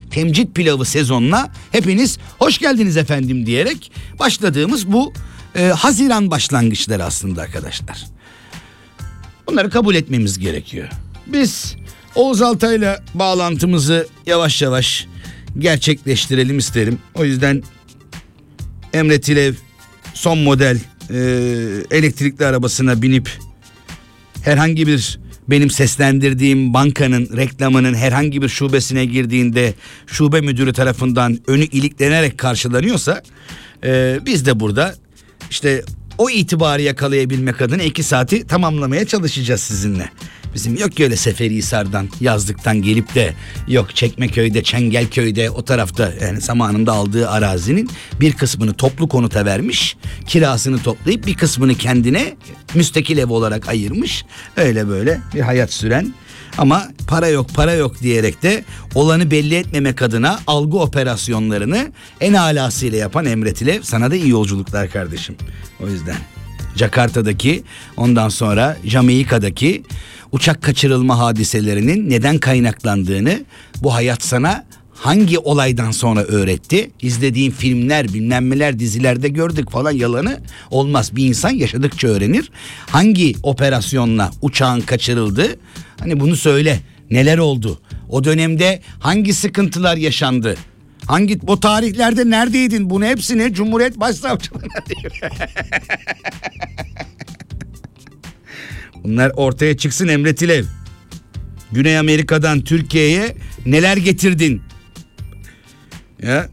temcit pilavı sezonuna hepiniz hoş geldiniz efendim diyerek başladığımız bu Haziran başlangıçları aslında arkadaşlar. Bunları kabul etmemiz gerekiyor. Biz Oğuz Altay'la bağlantımızı yavaş yavaş gerçekleştirelim isterim. O yüzden Emre Tilev son model elektrikli arabasına binip herhangi bir benim seslendirdiğim bankanın reklamının herhangi bir şubesine girdiğinde şube müdürü tarafından önü iliklenerek karşılanıyorsa biz de burada işte o itibarı yakalayabilmek adına 2 saati tamamlamaya çalışacağız sizinle. Bizim yok ki öyle Seferihisar'dan, Yazlık'tan gelip de yok Çekmeköy'de, Çengelköy'de o tarafta yani zamanında aldığı arazinin bir kısmını toplu konuta vermiş. Kirasını toplayıp bir kısmını kendine müstakil ev olarak ayırmış. Öyle böyle bir hayat süren ama para yok diyerek de olanı belli etmemek adına algı operasyonlarını en alasıyla yapan Emre Tilev, sana da iyi yolculuklar kardeşim. O yüzden Jakarta'daki, ondan sonra Jamaika'daki uçak kaçırılma hadiselerinin neden kaynaklandığını bu hayat sana hangi olaydan sonra öğretti? İzlediğin filmler, bilmem neler, dizilerde gördük falan, yalanı olmaz. Bir insan yaşadıkça öğrenir. Hangi operasyonla uçağın kaçırıldı? Hani bunu söyle. Neler oldu? O dönemde hangi sıkıntılar yaşandı? O tarihlerde neredeydin? Bunu hepsini Cumhuriyet Başsavcılığına diyor. Bunlar ortaya çıksın Emre Tilev. Güney Amerika'dan Türkiye'ye neler getirdin? Ya.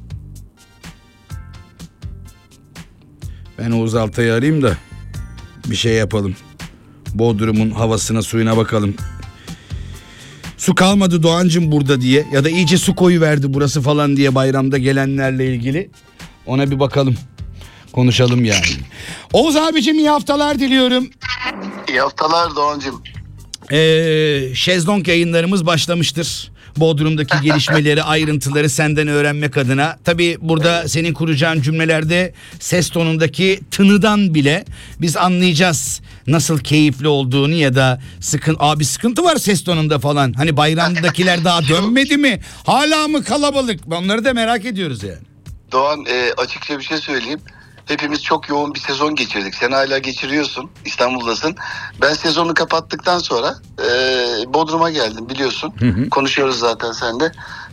Ben Oğuz Altay'ı arayayım da bir şey yapalım. Bodrum'un havasına, suyuna bakalım. Su kalmadı Doğancım burada diye ya da iyice su koyuverdi burası falan diye bayramda gelenlerle ilgili. Ona bir bakalım. Konuşalım yani. Oğuz abicim iyi haftalar diliyorum. İyi haftalar Doğancım. Şezlong yayınlarımız başlamıştır. Bodrum'daki gelişmeleri, ayrıntıları senden öğrenmek adına. Tabii burada senin kuracağın cümlelerde ses tonundaki tınıdan bile biz anlayacağız nasıl keyifli olduğunu ya da sıkıntı var ses tonunda falan. Hani bayramdakiler daha dönmedi mi? Hala mı kalabalık? Onları da merak ediyoruz yani. Doğan, açıkça bir şey söyleyeyim. Hepimiz çok yoğun bir sezon geçirdik. Sen hala geçiriyorsun. İstanbul'dasın. Ben sezonu kapattıktan sonra Bodrum'a geldim biliyorsun. Hı. Konuşuyoruz zaten seninle.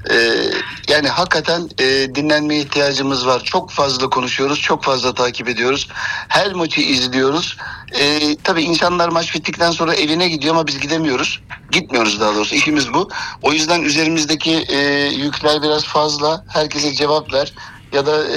Yani hakikaten dinlenmeye ihtiyacımız var. Çok fazla konuşuyoruz. Çok fazla takip ediyoruz. Her maçı izliyoruz. Tabii insanlar maç bittikten sonra evine gidiyor ama biz gidemiyoruz. Gitmiyoruz daha doğrusu. İşimiz bu. O yüzden üzerimizdeki yükler biraz fazla. Herkese cevap ver. Ya da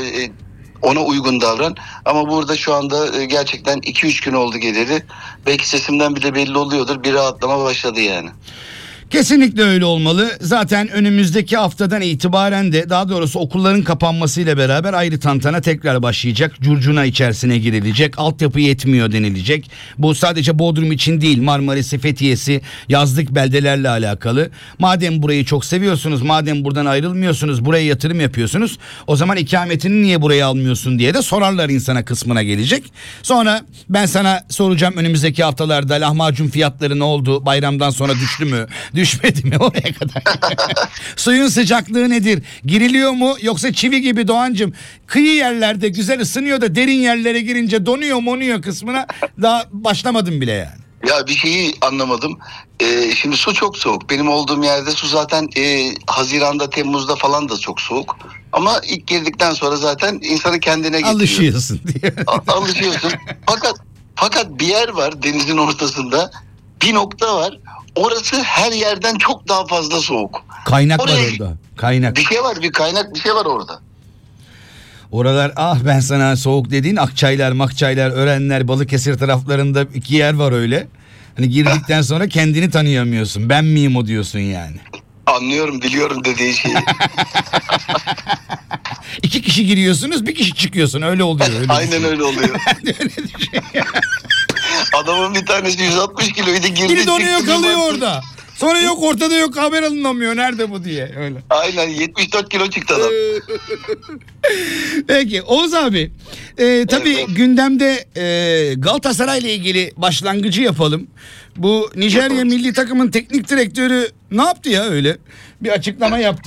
ona uygun davran. Ama burada şu anda gerçekten 2-3 gün oldu geleli. Belki sesimden bile belli oluyordur. Bir rahatlama başladı yani. Kesinlikle öyle olmalı. Zaten önümüzdeki haftadan itibaren de, daha doğrusu okulların kapanmasıyla beraber ayrı tantana tekrar başlayacak. Curcuna içerisine girilecek. Altyapı yetmiyor denilecek. Bu sadece Bodrum için değil, Marmaris'i, Fethiye'si, yazlık beldelerle alakalı. Madem burayı çok seviyorsunuz, madem buradan ayrılmıyorsunuz, buraya yatırım yapıyorsunuz, o zaman ikametini niye buraya almıyorsun diye de sorarlar insana kısmına gelecek. Sonra ben sana soracağım önümüzdeki haftalarda lahmacun fiyatları ne oldu? Bayramdan sonra düştü mü? Düşmedi mi oraya kadar? Suyun sıcaklığı nedir? Giriliyor mu yoksa çivi gibi Doğancım? Kıyı yerlerde güzel ısınıyor da derin yerlere girince donuyor kısmına daha başlamadım bile yani. Ya bir şeyi anlamadım. Şimdi su çok soğuk. Benim olduğum yerde su zaten Haziran'da, Temmuz'da falan da çok soğuk. Ama ilk girdikten sonra zaten insanı kendine getiriyor. Alışıyorsun diye. Alışıyorsun. Fakat bir yer var denizin ortasında. Bir nokta var. Orası her yerden çok daha fazla soğuk. Kaynak var orada. Kaynak. Bir şey var, bir kaynak, bir şey var orada. Oralar ben sana soğuk dediğin Akçaylar, Makçaylar, Örenler, Balıkesir taraflarında 2 yer var öyle. Hani girdikten sonra kendini tanıyamıyorsun. Ben miyim o diyorsun yani. Anlıyorum, biliyorum dediği şeyi. 2 kişi giriyorsunuz, 1 kişi çıkıyorsun. Öyle oluyor. Öyle aynen öyle oluyor. Adamın bir tanesi 160 kiloydu, girdi. Biri donuyor kalıyor orada. Sonra yok ortada, yok haber alınamıyor. Nerede bu diye öyle. Aynen 74 kilo çıktı adam. Peki Oğuz abi. Tabii evet. Gündemde Galatasaray'la ilgili başlangıcı yapalım. Bu Nijerya milli takımın teknik direktörü ne yaptı ya öyle? Bir açıklama yaptı.